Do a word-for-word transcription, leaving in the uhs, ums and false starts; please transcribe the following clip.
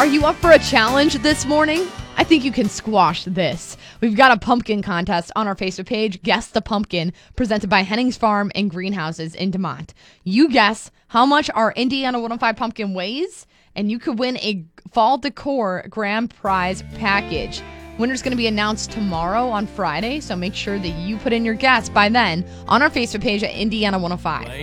Are you up for a challenge this morning? I think you can squash this. We've got a pumpkin contest on our Facebook page, Guess the Pumpkin, presented by Hennings Farm and Greenhouses in DeMont. You guess how much our Indiana one oh five pumpkin weighs, and you could win a fall decor grand prize package. Winner's going to be announced tomorrow on Friday, so make sure that you put in your guess by then on our Facebook page at Indiana one oh five.